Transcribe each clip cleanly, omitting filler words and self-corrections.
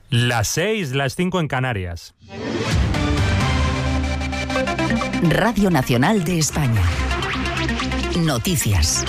Las 6, las 5 en Canarias. Radio Nacional de España. Noticias.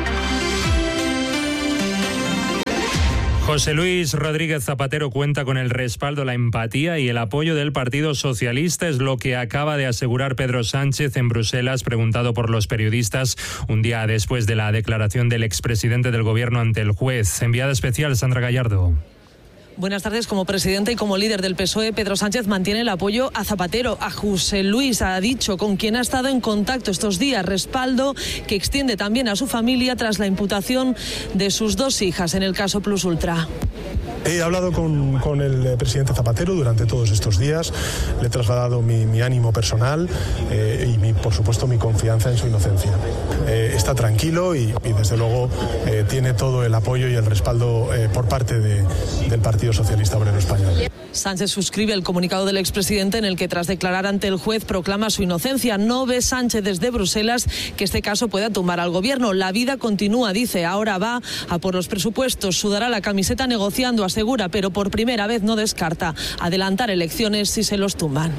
José Luis Rodríguez Zapatero cuenta con el respaldo, la empatía y el apoyo del Partido Socialista, es lo que acaba de asegurar Pedro Sánchez en Bruselas, preguntado por los periodistas un día después de la declaración del expresidente del Gobierno ante el juez. Enviada especial, Sandra Gallardo. Buenas tardes. Como presidente y como líder del PSOE, Pedro Sánchez mantiene el apoyo a Zapatero. A José Luis ha dicho con quien ha estado en contacto estos días, respaldo que extiende también a su familia tras la imputación de sus 2 hijas en el caso Plus Ultra. He hablado con el presidente Zapatero durante todos estos días, le he trasladado mi ánimo personal y por supuesto mi confianza en su inocencia. Está tranquilo y desde luego tiene todo el apoyo y el respaldo por parte del Partido Socialista Obrero Español. Sánchez suscribe el comunicado del expresidente en el que, tras declarar ante el juez, proclama su inocencia. No ve Sánchez desde Bruselas que este caso pueda tumbar al gobierno. La vida continúa, dice. Ahora va a por los presupuestos, sudará la camiseta negociando, asegura, pero por primera vez no descarta adelantar elecciones si se los tumban.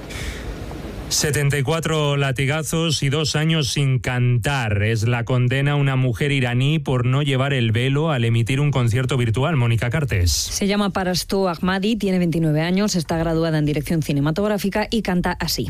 74 latigazos y 2 años sin cantar. Es la condena a una mujer iraní por no llevar el velo al emitir un concierto virtual. Mónica Cartes. Se llama Parasto Ahmadi, tiene 29 años, está graduada en dirección cinematográfica y canta así.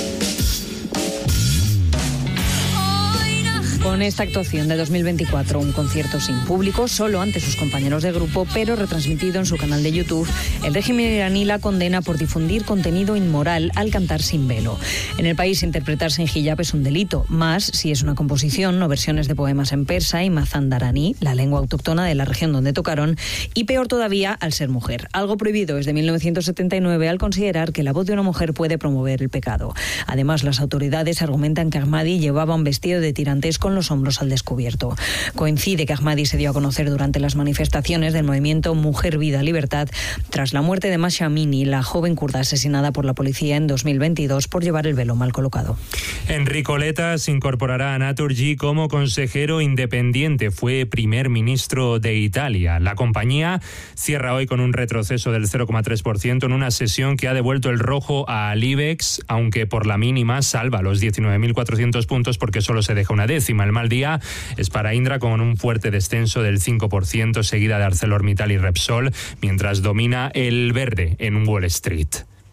Con esta actuación de 2024, un concierto sin público, solo ante sus compañeros de grupo, pero retransmitido en su canal de YouTube, el régimen iraní la condena por difundir contenido inmoral al cantar sin velo. En el país, interpretarse en hijab es un delito, más si es una composición o versiones de poemas en persa y mazandaraní, la lengua autóctona de la región donde tocaron, y peor todavía al ser mujer. Algo prohibido desde 1979 al considerar que la voz de una mujer puede promover el pecado. Además, las autoridades argumentan que Ahmadi llevaba un vestido de tirantes con los hombros al descubierto. Coincide que Ahmadi se dio a conocer durante las manifestaciones del movimiento Mujer, Vida, Libertad tras la muerte de Mahsa Amini, la joven kurda asesinada por la policía en 2022 por llevar el velo mal colocado. Enrico Letta se incorporará a Naturgy como consejero independiente. Fue primer ministro de Italia. La compañía cierra hoy con un retroceso del 0,3% en una sesión que ha devuelto el rojo al IBEX, aunque por la mínima salva los 19.400 puntos porque solo se deja una décima. El mal día es para Indra con un fuerte descenso del 5%, seguida de ArcelorMittal y Repsol, mientras domina el verde en Wall Street.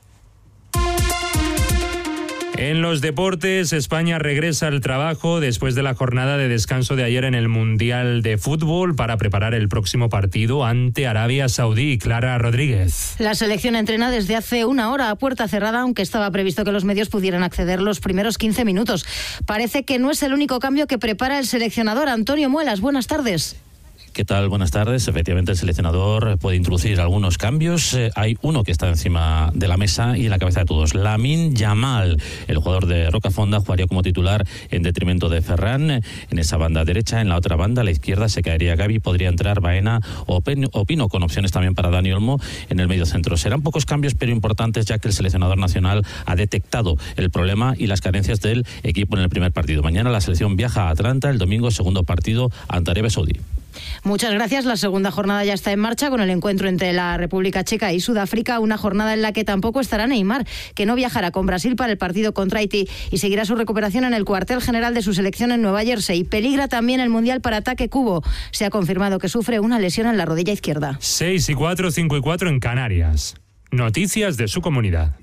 En los deportes, España regresa al trabajo después de la jornada de descanso de ayer en el Mundial de Fútbol para preparar el próximo partido ante Arabia Saudí. Clara Rodríguez. La selección entrena desde hace una hora a puerta cerrada, aunque estaba previsto que los medios pudieran acceder los primeros 15 minutos. Parece que no es el único cambio que prepara el seleccionador. Antonio Muelas, buenas tardes. ¿Qué tal? Buenas tardes. Efectivamente, el seleccionador puede introducir algunos cambios. Hay uno que está encima de la mesa y en la cabeza de todos. Lamine Yamal, el jugador de Rocafonda, jugaría como titular en detrimento de Ferran en esa banda derecha. En la otra banda, a la izquierda, se caería Gavi. Podría entrar Baena o Pino, con opciones también para Dani Olmo en el medio centro. Serán pocos cambios, pero importantes, ya que el seleccionador nacional ha detectado el problema y las carencias del equipo en el primer partido. Mañana la selección viaja a Atlanta, el domingo segundo partido ante Arabia Saudí. Muchas gracias. La segunda jornada ya está en marcha con el encuentro entre la República Checa y Sudáfrica, una jornada en la que tampoco estará Neymar, que no viajará con Brasil para el partido contra Haití y seguirá su recuperación en el cuartel general de su selección en Nueva Jersey. Peligra también el Mundial para Ataque Cubo. Se ha confirmado que sufre una lesión en la rodilla izquierda. 6:04, 5:04 en Canarias. Noticias de su comunidad.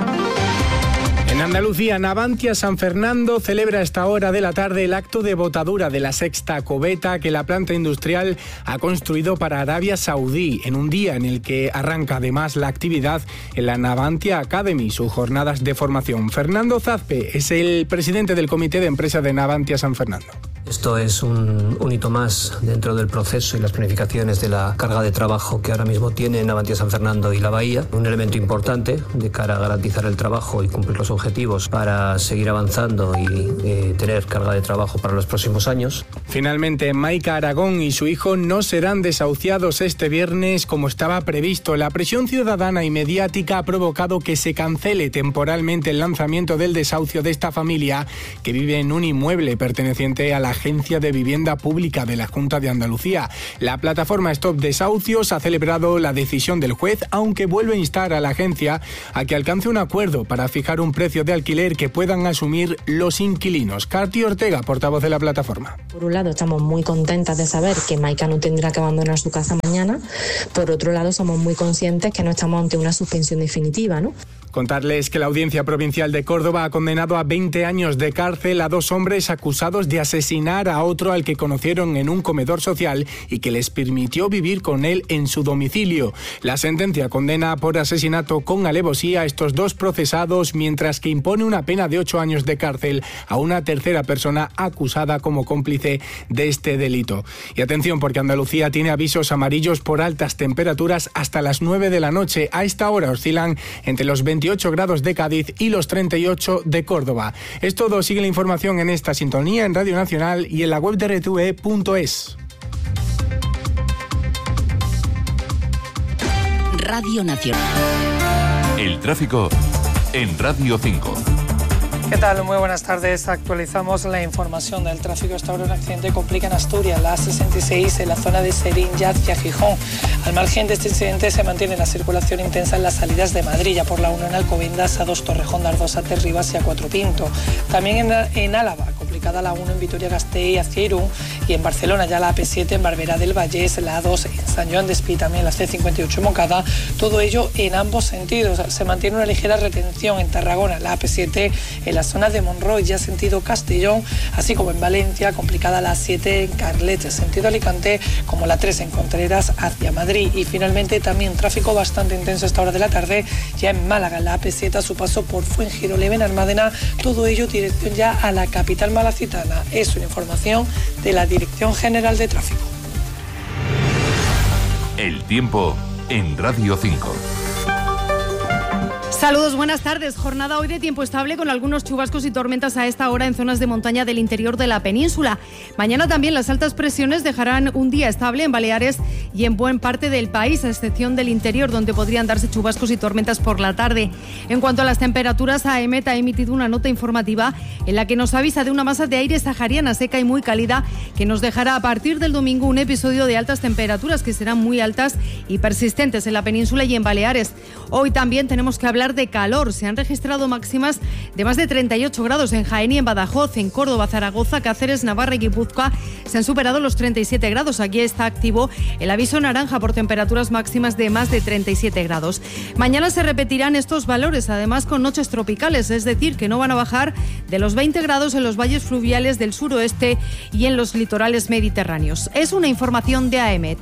En Andalucía, Navantia San Fernando celebra a esta hora de la tarde el acto de botadura de la sexta cubeta que la planta industrial ha construido para Arabia Saudí, en un día en el que arranca además la actividad en la Navantia Academy, sus jornadas de formación. Fernando Zazpe es el presidente del comité de empresa de Navantia San Fernando. Esto es un hito más dentro del proceso y las planificaciones de la carga de trabajo que ahora mismo tiene Navantia San Fernando y La Bahía. Un elemento importante de cara a garantizar el trabajo y cumplir los objetivos para seguir avanzando y tener carga de trabajo para los próximos años. Finalmente, Maica Aragón y su hijo no serán desahuciados este viernes como estaba previsto. La presión ciudadana y mediática ha provocado que se cancele temporalmente el lanzamiento del desahucio de esta familia que vive en un inmueble perteneciente a la Agencia de Vivienda Pública de la Junta de Andalucía. La plataforma Stop Desahucios ha celebrado la decisión del juez, aunque vuelve a instar a la agencia a que alcance un acuerdo para fijar un precio de alquiler que puedan asumir los inquilinos. Katy Ortega, portavoz de la plataforma. Por un lado, estamos muy contentas de saber que Maika no tendrá que abandonar su casa mañana. Por otro lado, somos muy conscientes que no estamos ante una suspensión definitiva, ¿no? Contarles que la Audiencia Provincial de Córdoba ha condenado a 20 años de cárcel a 2 hombres acusados de asesinar a otro al que conocieron en un comedor social y que les permitió vivir con él en su domicilio. La sentencia condena por asesinato con alevosía a estos 2 procesados, mientras que impone una pena de 8 años de cárcel a una tercera persona acusada como cómplice de este delito. Y atención, porque Andalucía tiene avisos amarillos por altas temperaturas hasta las 9 de la noche. A esta hora oscilan entre los 28 grados de Cádiz y los 38 de Córdoba. Es todo. Sigue la información en esta sintonía en Radio Nacional y en la web de rtve.es. Radio Nacional. El tráfico en Radio 5. ¿Qué tal? Muy buenas tardes. Actualizamos la información del tráfico. Hasta ahora un accidente complica en Asturias, la A66 en la zona de Serín ya hacia Gijón. Al margen de este incidente se mantiene la circulación intensa en las salidas de Madrid, ya por la 1 en Alcobendas, A2 Torrejón de Ardoz, a Terribas y a Cuatro Pinto. También en Álava, complicada la 1 en Vitoria-Gasteiz hacia Irún, y en Barcelona ya la AP7 en Barberá del Vallés, la A2 en San Joan de Espí, también la C58 en Moncada, todo ello en ambos sentidos. Se mantiene una ligera retención en Tarragona, la AP7 en la zona de Monroy, ya sentido Castellón, así como en Valencia, complicada la 7 en Carlet, sentido Alicante, como la 3 en Contreras hacia Madrid. Y finalmente también tráfico bastante intenso a esta hora de la tarde, ya en Málaga, la AP7 a su paso por Fuengirolev en Almádena, todo ello dirección ya a la capital malacitana. Es una información de la Dirección General de Tráfico. El tiempo en Radio 5. Saludos, buenas tardes. Jornada hoy de tiempo estable con algunos chubascos y tormentas a esta hora en zonas de montaña del interior de la península. Mañana también las altas presiones dejarán un día estable en Baleares y en buena parte del país, a excepción del interior, donde podrían darse chubascos y tormentas por la tarde. En cuanto a las temperaturas, AEMET ha emitido una nota informativa en la que nos avisa de una masa de aire sahariana seca y muy cálida que nos dejará a partir del domingo un episodio de altas temperaturas que serán muy altas y persistentes en la península y en Baleares. Hoy también tenemos que hablar de calor. Se han registrado máximas de más de 38 grados en Jaén y en Badajoz, en Córdoba, Zaragoza, Cáceres, Navarra y Guipúzcoa. Se han superado los 37 grados. Aquí está activo el aviso naranja por temperaturas máximas de más de 37 grados. Mañana se repetirán estos valores, además con noches tropicales, es decir, que no van a bajar de los 20 grados en los valles fluviales del suroeste y en los litorales mediterráneos. Es una información de AEMET.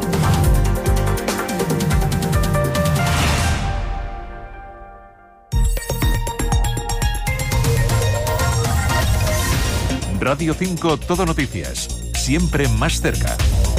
Radio 5 Todo Noticias, siempre más cerca.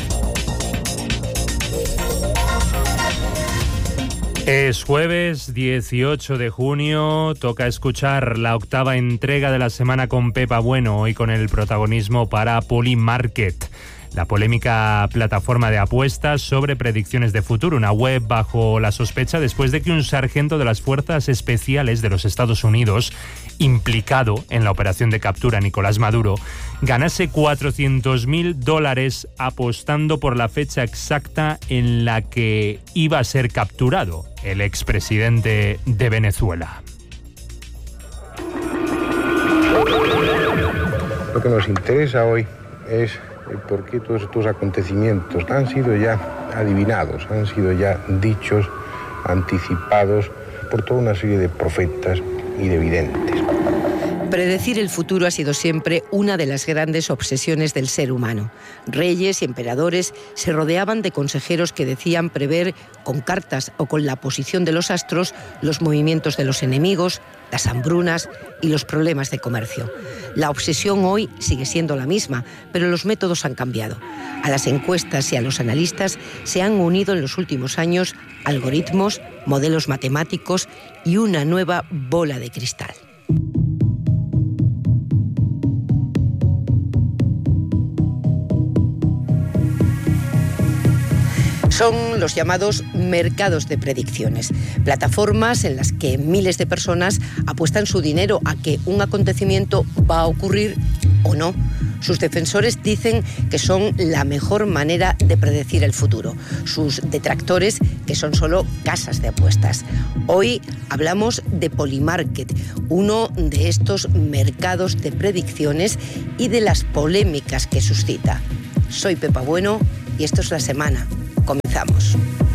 Es jueves 18 de junio, toca escuchar la 8ª entrega de la semana con Pepa Bueno, hoy con el protagonismo para Polymarket, la polémica plataforma de apuestas sobre predicciones de futuro, una web bajo la sospecha después de que un sargento de las Fuerzas Especiales de los Estados Unidos, implicado en la operación de captura a Nicolás Maduro, ganase $400.000 apostando por la fecha exacta en la que iba a ser capturado el expresidente de Venezuela. Lo que nos interesa hoy es por qué todos estos acontecimientos han sido ya adivinados, han sido ya dichos, anticipados por toda una serie de profetas y de videntes. Predecir el futuro ha sido siempre una de las grandes obsesiones del ser humano. Reyes y emperadores se rodeaban de consejeros que decían prever con cartas o con la posición de los astros los movimientos de los enemigos, las hambrunas y los problemas de comercio. La obsesión hoy sigue siendo la misma, pero los métodos han cambiado. A las encuestas y a los analistas se han unido en los últimos años algoritmos, modelos matemáticos y una nueva bola de cristal. Son los llamados mercados de predicciones, plataformas en las que miles de personas apuestan su dinero a que un acontecimiento va a ocurrir o no. Sus defensores dicen que son la mejor manera de predecir el futuro. Sus detractores que son solo casas de apuestas. Hoy hablamos de Polymarket, uno de estos mercados de predicciones y de las polémicas que suscita. Soy Pepa Bueno y esto es La Semana. Comenzamos.